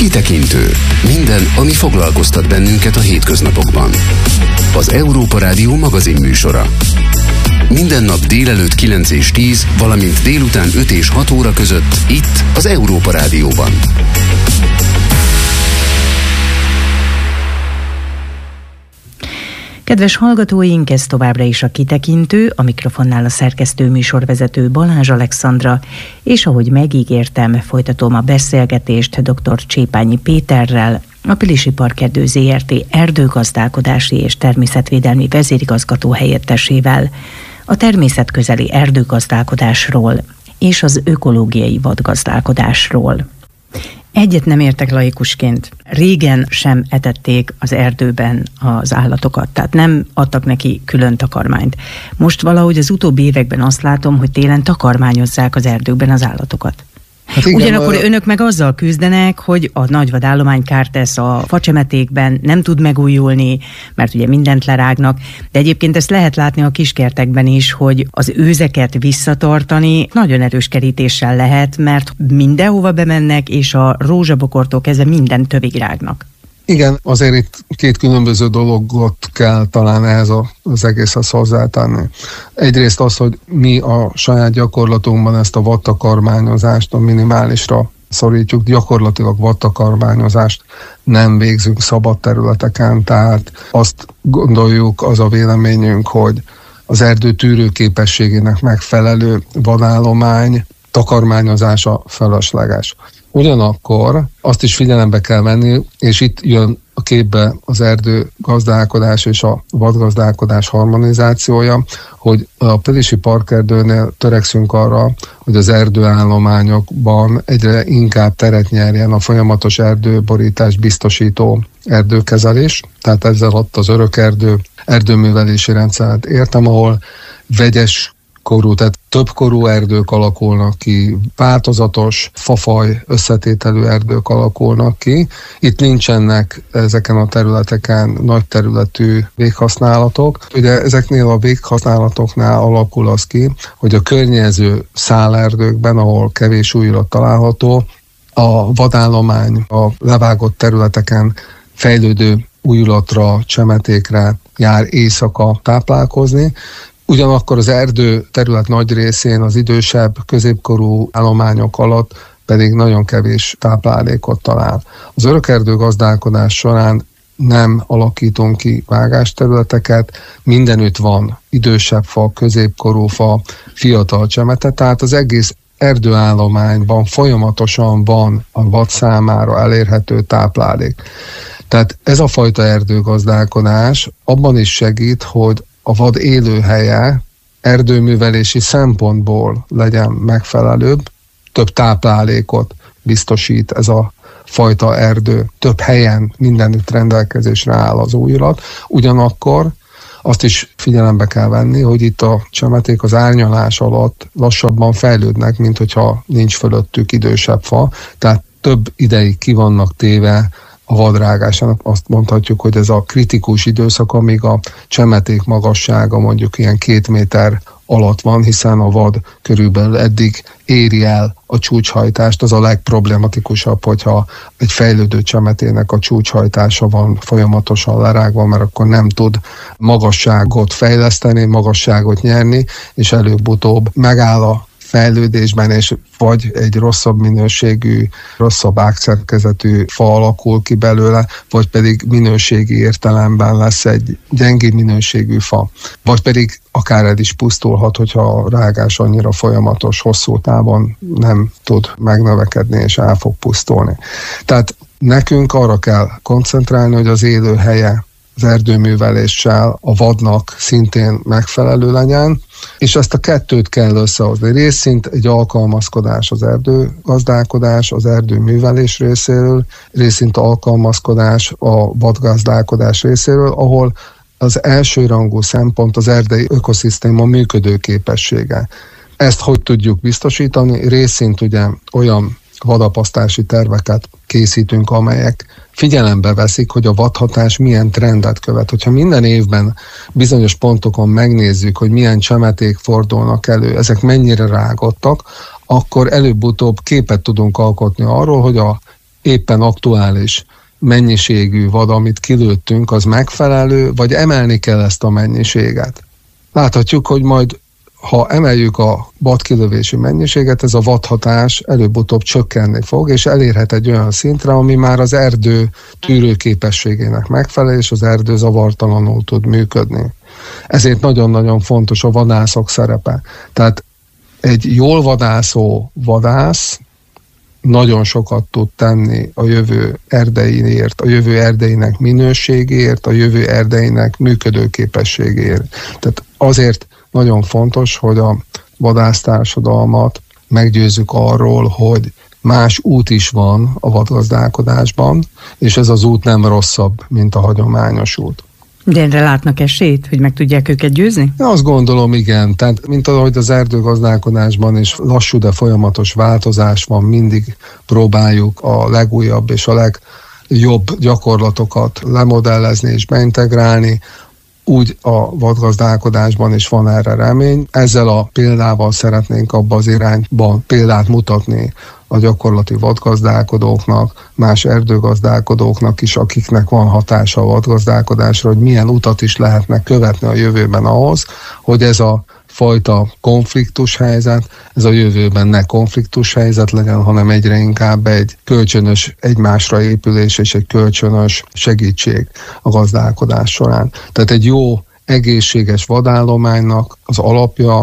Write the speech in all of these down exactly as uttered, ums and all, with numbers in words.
Kitekintő. Minden, ami foglalkoztat bennünket a hétköznapokban. Az Európa Rádió magazin műsora. Minden nap délelőtt kilenc és tíz, valamint délután öt és hat óra között itt az Európa Rádióban. Kedves hallgatóink, ez továbbra is a Kitekintő, a mikrofonnál a szerkesztő műsorvezető Balázs Alexandra, és ahogy megígértem, folytatom a beszélgetést dr. Csépányi Péterrel, a Pilisi Parkerdő zé er té erdőgazdálkodási és természetvédelmi vezérigazgató helyettesével, a természetközeli erdőgazdálkodásról és az ökológiai vadgazdálkodásról. Egyet nem értek laikusként. Régen sem etették az erdőben az állatokat, tehát nem adtak neki külön takarmányt. Most valahogy az utóbbi években azt látom, hogy télen takarmányozzák az erdőkben az állatokat. Hát igen, ugyanakkor a... önök meg azzal küzdenek, hogy a nagyvadállomány kárt tesz a facsemetékben, nem tud megújulni, mert ugye mindent lerágnak, de egyébként ezt lehet látni a kiskertekben is, hogy az őzeket visszatartani nagyon erős kerítéssel lehet, mert mindenhova bemennek, és a rózsabokortól kezdve minden tövig rágnak. Igen, azért itt két különböző dologot kell talán ehhez a, az egészhez hozzátenni. Egyrészt az, hogy mi a saját gyakorlatunkban ezt a vadtakarmányozást a minimálisra szorítjuk, gyakorlatilag vadtakarmányozást nem végzünk szabad területeken, tehát azt gondoljuk, az a véleményünk, hogy az erdő tűrőképességének megfelelő vadállomány takarmányozása felesleges. Ugyanakkor azt is figyelembe kell venni, és itt jön a képbe az erdőgazdálkodás és a vadgazdálkodás harmonizációja, hogy a Pilisi Parkerdőnél törekszünk arra, hogy az erdőállományokban egyre inkább teret nyerjen a folyamatos erdőborítást biztosító erdőkezelés, tehát ezzel ott az örökerdő erdőművelési rendszert értem, ahol vegyes korú, tehát többkorú erdők alakulnak ki, változatos fafaj összetételű erdők alakulnak ki. Itt nincsenek ezeken a területeken nagy területű véghasználatok. Ugye ezeknél a véghasználatoknál alakul az ki, hogy a környező szálerdőkben, ahol kevés újrat található, a vadállomány a levágott területeken fejlődő újulatra, csemetékre jár éjszaka táplálkozni. Ugyanakkor az erdő terület nagy részén az idősebb, középkorú állományok alatt pedig nagyon kevés táplálékot talál. Az örökerdő gazdálkodás során nem alakítunk ki vágásterületeket, mindenütt van idősebb fa, középkorú fa, fiatal csemete, tehát az egész erdőállományban folyamatosan van a vad számára elérhető táplálék. Tehát ez a fajta erdőgazdálkodás abban is segít, hogy a vad élőhelye erdőművelési szempontból legyen megfelelőbb, több táplálékot biztosít ez a fajta erdő, több helyen mindenütt rendelkezésre áll az újulat. Ugyanakkor azt is figyelembe kell venni, hogy itt a csemeték az árnyalás alatt lassabban fejlődnek, mint hogyha nincs fölöttük idősebb fa, tehát több ideig ki vannak téve a vadrágásának. Azt mondhatjuk, hogy ez a kritikus időszak, amíg a csemeték magassága mondjuk ilyen két méter alatt van, hiszen a vad körülbelül eddig éri el a csúcshajtást. Az a legproblematikusabb, hogyha egy fejlődő csemetének a csúcshajtása van folyamatosan lerágva, mert akkor nem tud magasságot fejleszteni, magasságot nyerni, és előbb-utóbb megáll a fejlődésben, és vagy egy rosszabb minőségű, rosszabb ágszerkezetű fa alakul ki belőle, vagy pedig minőségi értelemben lesz egy gyengébb minőségű fa. Vagy pedig akár el is pusztulhat, hogyha a rágás annyira folyamatos, hosszú távon nem tud megnövekedni, és el fog pusztulni. Tehát nekünk arra kell koncentrálni, hogy az élőhelye az erdőműveléssel a vadnak szintén megfelelő legyen, és ezt a kettőt kell összehozni. Részint egy alkalmazkodás az erdőgazdálkodás, az erdőművelés részéről, részint alkalmazkodás a vadgazdálkodás részéről, ahol az elsőrangú szempont az erdei ökoszisztéma működőképessége. Ezt hogy tudjuk biztosítani? Részint ugye olyan vadapasztási terveket készítünk, amelyek figyelembe veszik, hogy a vadhatás milyen trendet követ. Hogyha minden évben bizonyos pontokon megnézzük, hogy milyen csemeték fordulnak elő, ezek mennyire rágottak, akkor előbb-utóbb képet tudunk alkotni arról, hogy a éppen aktuális mennyiségű vad, amit kilőttünk, az megfelelő, vagy emelni kell ezt a mennyiséget. Láthatjuk, hogy majd ha emeljük a vadkilövési mennyiséget, ez a vadhatás előbb-utóbb csökkenni fog, és elérhet egy olyan szintre, ami már az erdő tűrőképességének megfelel, és az erdő zavartalanul tud működni. Ezért nagyon-nagyon fontos a vadászok szerepe. Tehát egy jól vadászó vadász nagyon sokat tud tenni a jövő erdeiért, a jövő erdeinek minőségéért, a jövő erdeinek működőképességéért. Tehát azért nagyon fontos, hogy a vadásztársadalmat meggyőzzük arról, hogy más út is van a vadgazdálkodásban, és ez az út nem rosszabb, mint a hagyományos út. De erre látnak esélyt, hogy meg tudják őket győzni? Én azt gondolom, igen. Tehát, mint ahogy az erdőgazdálkodásban is lassú, de folyamatos változás van, mindig próbáljuk a legújabb és a legjobb gyakorlatokat lemodellezni és beintegrálni, úgy a vadgazdálkodásban is van erre remény. Ezzel a példával szeretnénk abba az irányban példát mutatni a gyakorlati vadgazdálkodóknak, más erdőgazdálkodóknak is, akiknek van hatása a vadgazdálkodásra, hogy milyen utat is lehetne követni a jövőben ahhoz, hogy ez a fajta konfliktus helyzet, ez a jövőben ne konfliktus helyzet legyen, hanem egyre inkább egy kölcsönös egymásra épülés és egy kölcsönös segítség a gazdálkodás során. Tehát egy jó, egészséges vadállománynak az alapja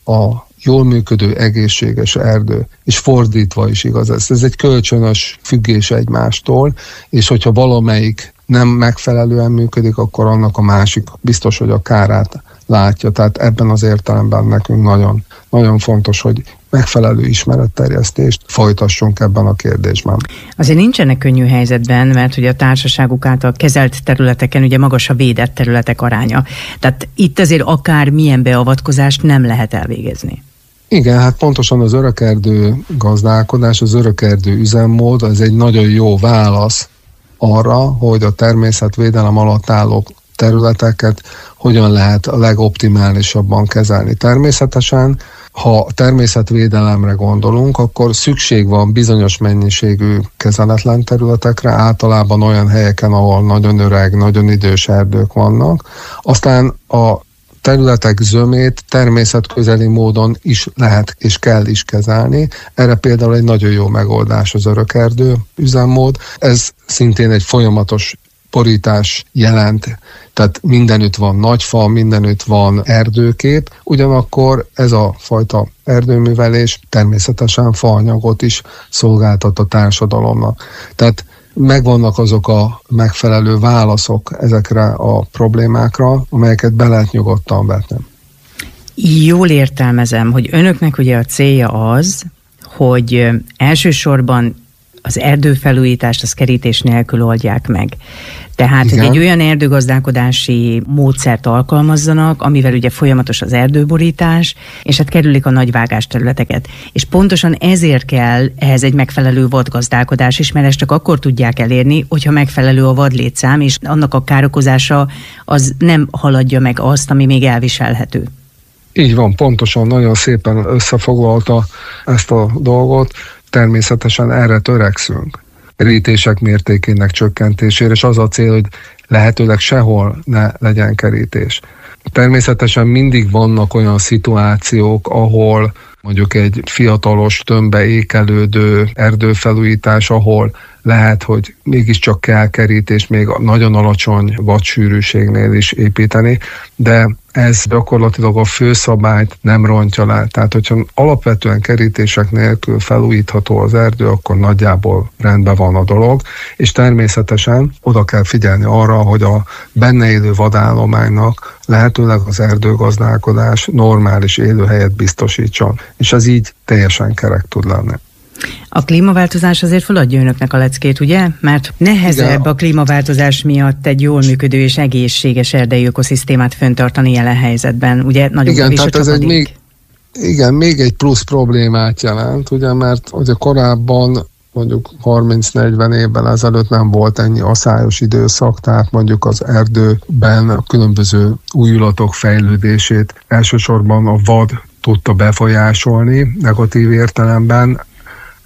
a jól működő, egészséges erdő, és fordítva is igaz ez. Ez egy kölcsönös függés egymástól, és hogyha valamelyik nem megfelelően működik, akkor annak a másik biztos, hogy a kárát látja. Tehát ebben az értelemben nekünk nagyon, nagyon fontos, hogy megfelelő ismeretterjesztést folytassunk ebben a kérdésben. Azért nincsenek könnyű helyzetben, mert ugye a társaságuk által kezelt területeken ugye magas a védett területek aránya. Tehát itt azért akár milyen beavatkozást nem lehet elvégezni. Igen, hát pontosan az örökerdő gazdálkodás, az örökerdő üzemmód, ez egy nagyon jó válasz arra, hogy a természetvédelem alatt álló területeket hogyan lehet a legoptimálisabban kezelni. Természetesen, ha természetvédelemre gondolunk, akkor szükség van bizonyos mennyiségű kezeletlen területekre, általában olyan helyeken, ahol nagyon öreg, nagyon idős erdők vannak. Aztán a területek zömét természetközeli módon is lehet és kell is kezelni. Erre például egy nagyon jó megoldás az örökerdő üzemmód. Ez szintén egy folyamatos porítás jelent, tehát mindenütt van nagyfa, mindenütt van erdőkép, ugyanakkor ez a fajta erdőművelés természetesen faanyagot is szolgáltat a társadalomnak. Tehát megvannak azok a megfelelő válaszok ezekre a problémákra, amelyeket be lehet nyugodtan vetni. Jól értelmezem, hogy önöknek ugye a célja az, hogy elsősorban az erdőfelújítást, az kerítés nélkül oldják meg. Tehát, igen, hogy egy olyan erdőgazdálkodási módszert alkalmazzanak, amivel ugye folyamatos az erdőborítás, és hát kerülik a nagyvágás területeket. És pontosan ezért kell ehhez egy megfelelő vadgazdálkodás is, mert ezt csak akkor tudják elérni, hogyha megfelelő a vadlétszám, és annak a károkozása az nem haladja meg azt, ami még elviselhető. Így van, pontosan, nagyon szépen összefoglalta ezt a dolgot. Természetesen erre törekszünk. Kerítések mértékének csökkentésére, és az a cél, hogy lehetőleg sehol ne legyen kerítés. Természetesen mindig vannak olyan szituációk, ahol mondjuk egy fiatalos, tömbbe ékelődő erdőfelújítás, ahol lehet, hogy mégiscsak kell kerítés még nagyon alacsony vadsűrűségnél is építeni, de ez gyakorlatilag a főszabályt nem rontja le. Tehát, hogyha alapvetően kerítések nélkül felújítható az erdő, akkor nagyjából rendben van a dolog, és természetesen oda kell figyelni arra, hogy a benne élő vadállománynak lehetőleg az erdőgazdálkodás normális élőhelyet biztosítson, és ez így teljesen kerek tud lenni. A klímaváltozás azért feladja önöknek a leckét, ugye? Mert nehezebb, igen, a klímaváltozás miatt egy jól működő és egészséges erdei ökoszisztémát föntartani jelen helyzetben. Ugye nagyon igen, kevés a tehát ez egy még, igen, még egy plusz problémát jelent, ugye, mert ugye korábban mondjuk harminc-negyven évvel ezelőtt nem volt ennyi aszályos időszak, tehát mondjuk az erdőben a különböző újulatok fejlődését elsősorban a vad tudta befolyásolni negatív értelemben.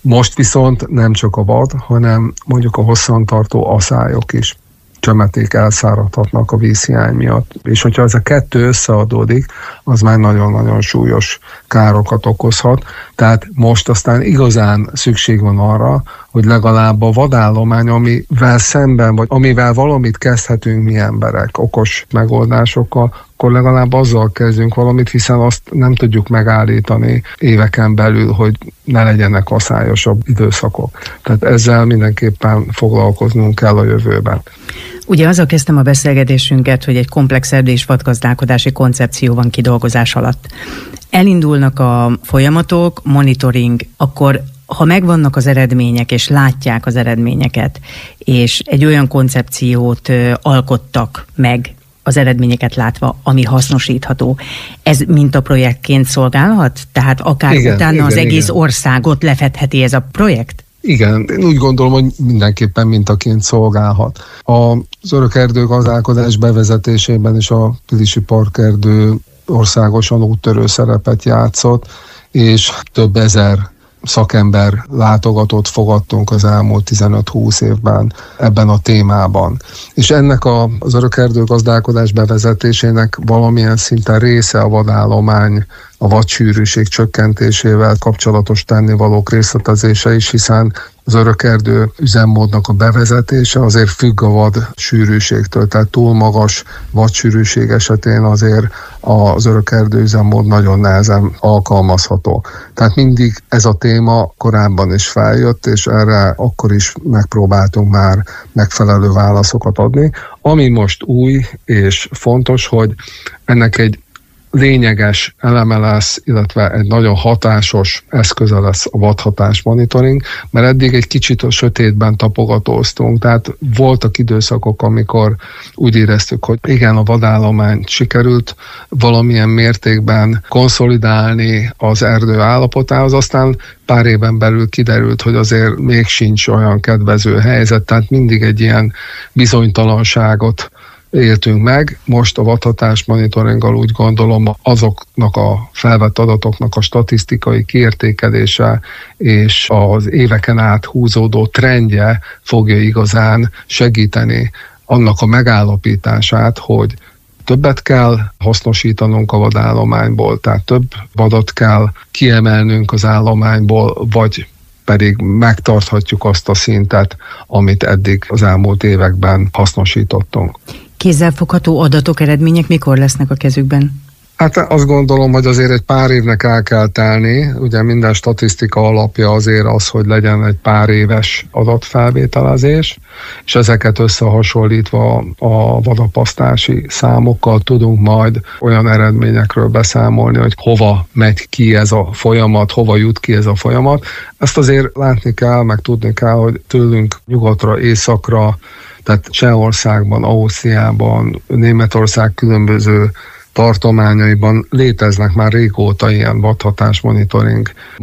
Most viszont nem csak a vad, hanem mondjuk a hosszantartó aszályok is, csömeték elszáradhatnak a vízhiány miatt. És hogyha ez a kettő összeadódik, az már nagyon-nagyon súlyos károkat okozhat. Tehát most aztán igazán szükség van arra, hogy legalább a vadállomány, amivel szemben, vagy amivel valamit kezdhetünk mi emberek, okos megoldásokkal, akkor legalább azzal kezdjünk valamit, hiszen azt nem tudjuk megállítani éveken belül, hogy ne legyenek aszályosabb időszakok. Tehát ezzel mindenképpen foglalkoznunk kell a jövőben. Ugye azzal kezdtem a beszélgetésünket, hogy egy komplex erdő- és vadgazdálkodási koncepció van kidolgozás alatt. Elindulnak a folyamatok, monitoring, akkor ha megvannak az eredmények, és látják az eredményeket, és egy olyan koncepciót alkottak meg, az eredményeket látva, ami hasznosítható. Ez mintaprojektként szolgálhat? Tehát akár igen, utána igen, az egész igen. országot lefedheti ez a projekt? Igen, én úgy gondolom, hogy mindenképpen mintaként szolgálhat. Az örökerdő gazdálkodás bevezetésében is a Pilisi Parkerdő országosan úttörő szerepet játszott, és több ezer szakember látogatót fogadtunk az elmúlt tizenöt-húsz évben ebben a témában. És ennek a, az örökerdő gazdálkodás bevezetésének valamilyen szinten része a vadállomány, a vadsűrűség csökkentésével kapcsolatos tennivalók részletezése is, hiszen az örökerdő üzemmódnak a bevezetése azért függ a vad sűrűségtől, tehát túl magas vadsűrűség esetén azért az örökerdő üzemmód nagyon nehezen alkalmazható. Tehát mindig ez a téma korábban is feljött, és erre akkor is megpróbáltunk már megfelelő válaszokat adni. Ami most új és fontos, hogy ennek egy lényeges eleme lesz, illetve egy nagyon hatásos eszköze lesz a vadhatás monitoring, mert eddig egy kicsit a sötétben tapogatóztunk, tehát voltak időszakok, amikor úgy éreztük, hogy igen, a vadállományt sikerült valamilyen mértékben konszolidálni az erdő állapotához, aztán pár éven belül kiderült, hogy azért még sincs olyan kedvező helyzet, tehát mindig egy ilyen bizonytalanságot éltünk meg. Most a vadhatás monitoringgal úgy gondolom, azoknak a felvett adatoknak a statisztikai kiértékelése és az éveken át húzódó trendje fogja igazán segíteni annak a megállapítását, hogy többet kell hasznosítanunk a vadállományból, tehát több vadat kell kiemelnünk az állományból, vagy pedig megtarthatjuk azt a szintet, amit eddig az elmúlt években hasznosítottunk. Kézzelfogható adatok, eredmények mikor lesznek a kezükben? Hát azt gondolom, hogy azért egy pár évnek el kell telni. Ugye minden statisztika alapja azért az, hogy legyen egy pár éves adatfelvételezés, és ezeket összehasonlítva a vadapasztási számokkal tudunk majd olyan eredményekről beszámolni, hogy hova megy ki ez a folyamat, hova jut ki ez a folyamat. Ezt azért látni kell, meg tudni kell, hogy tőlünk nyugatra, északra, tehát Csehországban, Ausztriában, Németország különböző tartományaiban léteznek már régóta ilyen vadhatás monitoring